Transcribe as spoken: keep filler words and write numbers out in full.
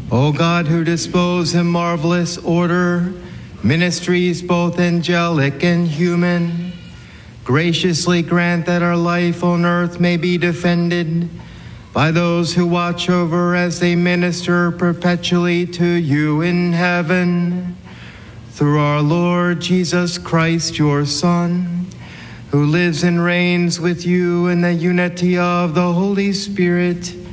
O God, who dispose in marvelous order ministries both angelic and human, graciously grant that our life on earth may be defended by those who watch over as they minister perpetually to you in heaven. Through our Lord Jesus Christ, your Son, who lives and reigns with you in the unity of the Holy Spirit,